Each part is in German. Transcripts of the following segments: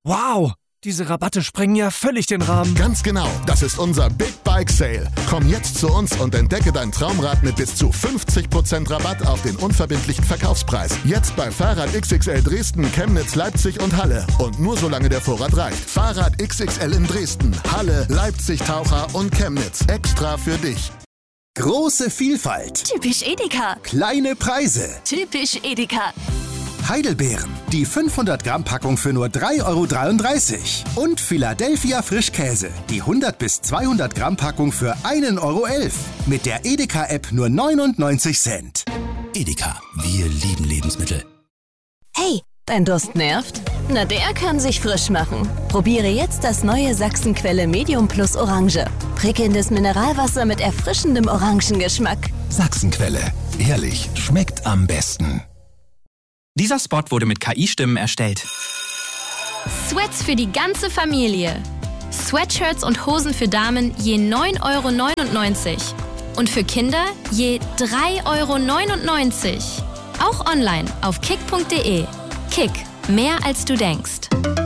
Wow, diese Rabatte sprengen ja völlig den Rahmen. Ganz genau, das ist unser Big Bike Sale. Komm jetzt zu uns und entdecke dein Traumrad mit bis zu 50% Rabatt auf den unverbindlichen Verkaufspreis. Jetzt bei Fahrrad XXL Dresden, Chemnitz, Leipzig und Halle. Und nur solange der Vorrat reicht. Fahrrad XXL in Dresden, Halle, Leipzig, Taucher und Chemnitz. Extra für dich. Große Vielfalt. Typisch Edeka. Kleine Preise. Typisch Edeka. Heidelbeeren. Die 500 Gramm Packung für nur 3,33 €. Und Philadelphia Frischkäse. Die 100 bis 200 Gramm Packung für 1,11 €. Mit der Edeka-App nur 99 Cent. Edeka, wir lieben Lebensmittel. Hey, dein Durst nervt? Na, der kann sich frisch machen. Probiere jetzt das neue Sachsenquelle Medium Plus Orange. Prickelndes Mineralwasser mit erfrischendem Orangengeschmack. Sachsenquelle. Ehrlich, schmeckt am besten. Dieser Spot wurde mit KI-Stimmen erstellt. Sweats für die ganze Familie. Sweatshirts und Hosen für Damen je 9,99 €. Und für Kinder je 3,99 €. Auch online auf kick.de. Kick, mehr als du denkst.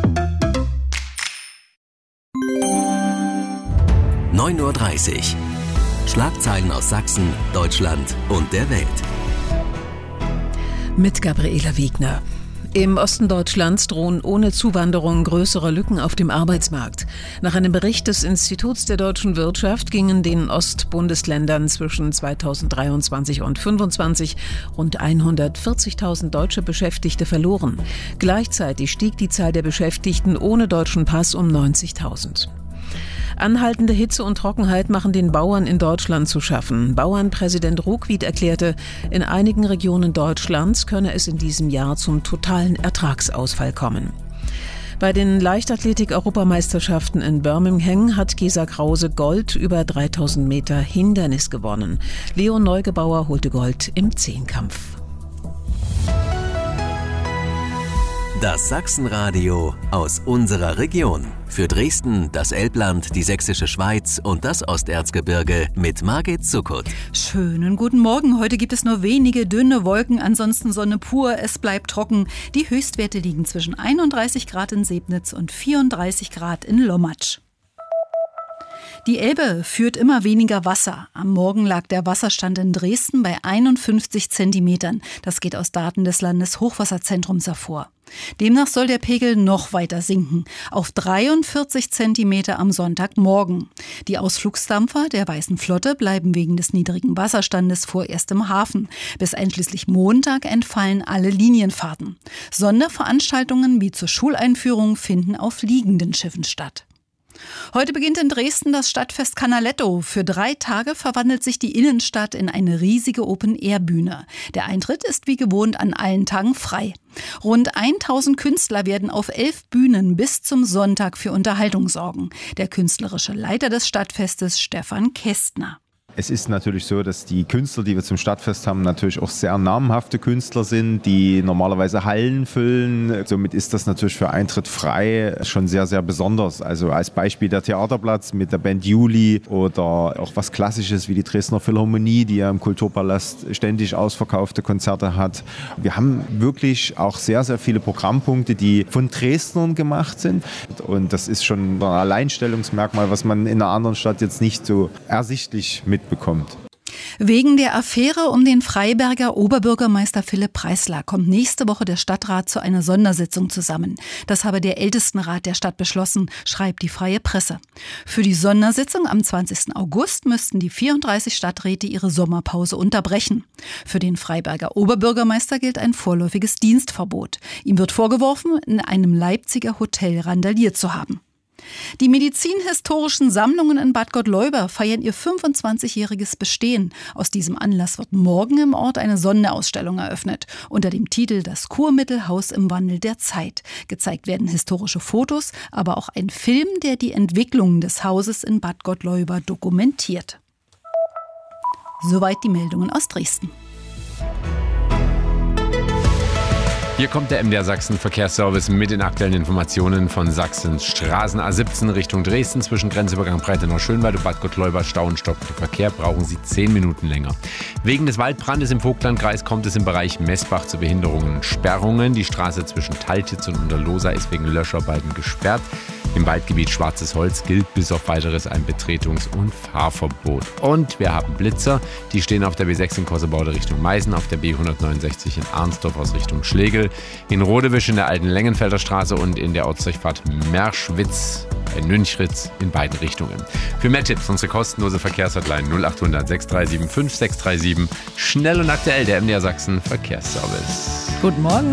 9:30 Uhr. Schlagzeilen aus Sachsen, Deutschland und der Welt. Mit Gabriela Wiegner. Im Osten Deutschlands drohen ohne Zuwanderung größere Lücken auf dem Arbeitsmarkt. Nach einem Bericht des Instituts der deutschen Wirtschaft gingen den Ostbundesländern zwischen 2023 und 2025 rund 140.000 deutsche Beschäftigte verloren. Gleichzeitig stieg die Zahl der Beschäftigten ohne deutschen Pass um 90.000. Anhaltende Hitze und Trockenheit machen den Bauern in Deutschland zu schaffen. Bauernpräsident Ruckwied erklärte, in einigen Regionen Deutschlands könne es in diesem Jahr zum totalen Ertragsausfall kommen. Bei den Leichtathletik-Europameisterschaften in Birmingham hat Gesa Krause Gold über 3000 Meter Hindernis gewonnen. Leon Neugebauer holte Gold im Zehnkampf. Das Sachsenradio aus unserer Region. Für Dresden, das Elbland, die Sächsische Schweiz und das Osterzgebirge mit Margit Zuckert. Schönen guten Morgen. Heute gibt es nur wenige dünne Wolken, ansonsten Sonne pur. Es bleibt trocken. Die Höchstwerte liegen zwischen 31 Grad in Sebnitz und 34 Grad in Lommatsch. Die Elbe führt immer weniger Wasser. Am Morgen lag der Wasserstand in Dresden bei 51 Zentimetern. Das geht aus Daten des Landeshochwasserzentrums hervor. Demnach soll der Pegel noch weiter sinken, auf 43 Zentimeter am Sonntagmorgen. Die Ausflugsdampfer der Weißen Flotte bleiben wegen des niedrigen Wasserstandes vorerst im Hafen. Bis einschließlich Montag entfallen alle Linienfahrten. Sonderveranstaltungen wie zur Schuleinführung finden auf liegenden Schiffen statt. Heute beginnt in Dresden das Stadtfest Canaletto. Für 3 Tage verwandelt sich die Innenstadt in eine riesige Open-Air-Bühne. Der Eintritt ist wie gewohnt an allen Tagen frei. Rund 1000 Künstler werden auf 11 Bühnen bis zum Sonntag für Unterhaltung sorgen. Der künstlerische Leiter des Stadtfestes, Stefan Kästner. Es ist natürlich so, dass die Künstler, die wir zum Stadtfest haben, natürlich auch sehr namhafte Künstler sind, die normalerweise Hallen füllen. Somit ist das natürlich für Eintritt frei schon sehr, sehr besonders. Also als Beispiel der Theaterplatz mit der Band Juli oder auch was Klassisches wie die Dresdner Philharmonie, die ja im Kulturpalast ständig ausverkaufte Konzerte hat. Wir haben wirklich auch sehr, sehr viele Programmpunkte, die von Dresdnern gemacht sind. Und das ist schon ein Alleinstellungsmerkmal, was man in einer anderen Stadt jetzt nicht so ersichtlich mitbekommt. Wegen der Affäre um den Freiberger Oberbürgermeister Philipp Preisler kommt nächste Woche der Stadtrat zu einer Sondersitzung zusammen. Das habe der Ältestenrat der Stadt beschlossen, schreibt die Freie Presse. Für die Sondersitzung am 20. August müssten die 34 Stadträte ihre Sommerpause unterbrechen. Für den Freiberger Oberbürgermeister gilt ein vorläufiges Dienstverbot. Ihm wird vorgeworfen, in einem Leipziger Hotel randaliert zu haben. Die medizinhistorischen Sammlungen in Bad Gottleuba feiern ihr 25-jähriges Bestehen. Aus diesem Anlass wird morgen im Ort eine Sonderausstellung eröffnet, unter dem Titel »Das Kurmittelhaus im Wandel der Zeit«. Gezeigt werden historische Fotos, aber auch ein Film, der die Entwicklung des Hauses in Bad Gottleuba dokumentiert. Soweit die Meldungen aus Dresden. Hier kommt der MDR Sachsen Verkehrsservice mit den aktuellen Informationen von Sachsens Straßen. A17 Richtung Dresden zwischen Grenzübergang Breitenau-Schönwald und Bad Gottleuba Stau und stockender Verkehr, brauchen Sie 10 Minuten länger. Wegen des Waldbrandes im Vogtlandkreis kommt es im Bereich Messbach zu Behinderungen und Sperrungen. Die Straße zwischen Taltitz und Unterlohsa ist wegen Löscharbeiten gesperrt. Im Waldgebiet Schwarzes Holz gilt bis auf Weiteres ein Betretungs- und Fahrverbot. Und wir haben Blitzer, die stehen auf der B6 in Kossebaude Richtung Meißen, auf der B169 in Arnsdorf aus Richtung Schlegel, in Rodewisch in der alten Längenfelder Straße und in der Ortsdurchfahrt Merschwitz bei Nünchritz in beiden Richtungen. Für mehr Tipps unsere kostenlose Verkehrshotline 0800 637 5637. Schnell und aktuell der MDR Sachsen Verkehrsservice. Guten Morgen.